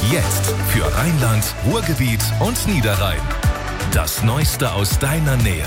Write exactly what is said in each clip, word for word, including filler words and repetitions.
Jetzt für Rheinland, Ruhrgebiet und Niederrhein. Das Neueste aus deiner Nähe.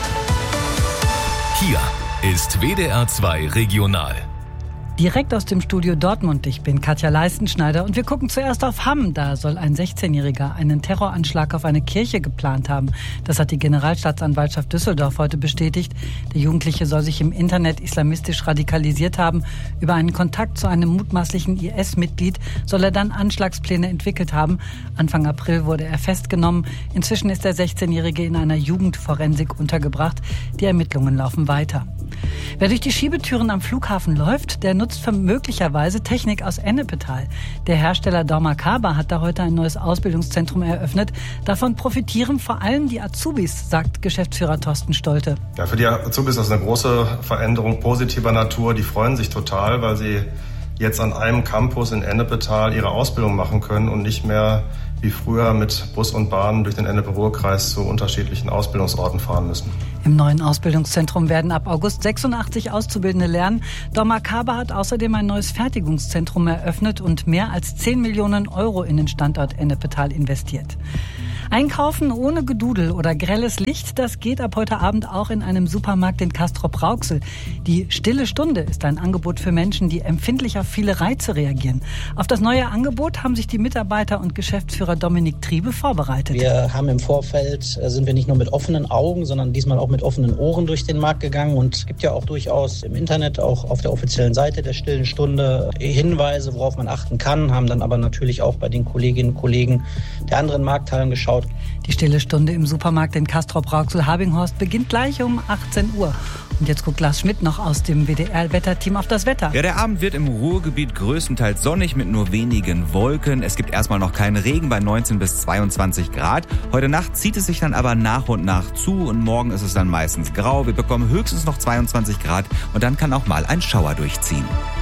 Hier ist W D R zwei Regional. Direkt aus dem Studio Dortmund. Ich bin Katja Leistenschneider und wir gucken zuerst auf Hamm. Da soll ein sechzehnjähriger einen Terroranschlag auf eine Kirche geplant haben. Das hat die Generalstaatsanwaltschaft Düsseldorf heute bestätigt. Der Jugendliche soll sich im Internet islamistisch radikalisiert haben. Über einen Kontakt zu einem mutmaßlichen I S-Mitglied soll er dann Anschlagspläne entwickelt haben. Anfang April wurde er festgenommen. Inzwischen ist der sechzehnjährige in einer Jugendforensik untergebracht. Die Ermittlungen laufen weiter. Wer durch die Schiebetüren am Flughafen läuft, der nutzt möglicherweise Technik aus Ennepetal. Der Hersteller dormakaba hat da heute ein neues Ausbildungszentrum eröffnet. Davon profitieren vor allem die Azubis, sagt Geschäftsführer Thorsten Stolte. Ja, für die Azubis ist das eine große Veränderung positiver Natur. Die freuen sich total, weil sie jetzt an einem Campus in Ennepetal ihre Ausbildung machen können und nicht mehr wie früher mit Bus und Bahn durch den Ennepe-Ruhr-Kreis zu unterschiedlichen Ausbildungsorten fahren müssen. Im neuen Ausbildungszentrum werden ab August sechsundachtzig Auszubildende lernen. dormakaba hat außerdem ein neues Fertigungszentrum eröffnet und mehr als zehn Millionen Euro in den Standort Ennepetal investiert. Einkaufen ohne Gedudel oder grelles Licht, das geht ab heute Abend auch in einem Supermarkt in Castrop-Rauxel. Die Stille Stunde ist ein Angebot für Menschen, die empfindlich auf viele Reize reagieren. Auf das neue Angebot haben sich die Mitarbeiter und Geschäftsführer Dominik Triebe vorbereitet. Wir haben im Vorfeld, sind wir nicht nur mit offenen Augen, sondern diesmal auch mit offenen Ohren durch den Markt gegangen. Und es gibt ja auch durchaus im Internet, auch auf der offiziellen Seite der Stillen Stunde, Hinweise, worauf man achten kann, haben dann aber natürlich auch bei den Kolleginnen und Kollegen der anderen Markthallen geschaut. Die Stille Stunde im Supermarkt in Castrop-Rauxel-Habinghorst beginnt gleich um achtzehn Uhr. Und jetzt guckt Lars Schmidt noch aus dem W D R-Wetterteam auf das Wetter. Ja, der Abend wird im Ruhrgebiet größtenteils sonnig mit nur wenigen Wolken. Es gibt erstmal noch keinen Regen bei neunzehn bis zweiundzwanzig Grad. Heute Nacht zieht es sich dann aber nach und nach zu und morgen ist es dann meistens grau. Wir bekommen höchstens noch zweiundzwanzig Grad und dann kann auch mal ein Schauer durchziehen.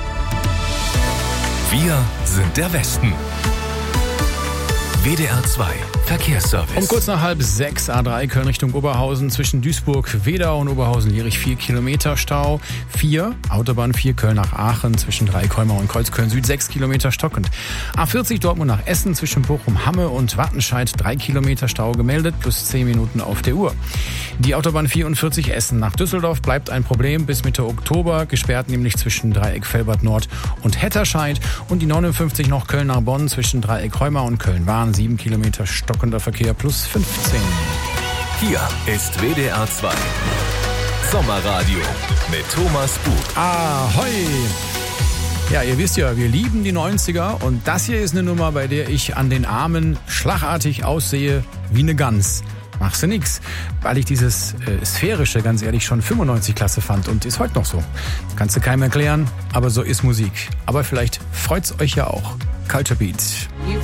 Wir sind der Westen. W D R zwei Verkehrsservice. Um kurz nach halb sechs A drei Köln Richtung Oberhausen zwischen Duisburg, Wedau und Oberhausen-Lierich vier Kilometer Stau. vier Autobahn vier Köln nach Aachen zwischen Dreikolmau und Kreuzköln Süd sechs Kilometer stockend. A vierzig Dortmund nach Essen zwischen Bochum-Hamme und Wattenscheid drei Kilometer Stau gemeldet plus zehn Minuten auf der Uhr. Die Autobahn vierundvierzig Essen nach Düsseldorf bleibt ein Problem bis Mitte Oktober, gesperrt nämlich zwischen Dreieck Velbert Nord und Hetterscheid und die neunundfünfzig noch Köln nach Bonn zwischen Dreieck Heumau und Köln-Wahn sieben Kilometer stockender Verkehr plus fünfzehn. Hier ist W D R zwei Sommerradio mit Thomas Bug. Ahoi! Ja, ihr wisst ja, wir lieben die neunziger und das hier ist eine Nummer, bei der ich an den Armen schlagartig aussehe wie eine Gans. Machst du nix, weil ich dieses äh, Sphärische, ganz ehrlich, schon fünfundneunzig klasse fand und ist heute noch so. Kannst du keinem erklären, aber so ist Musik. Aber vielleicht freut's euch ja auch. Culture Beat. You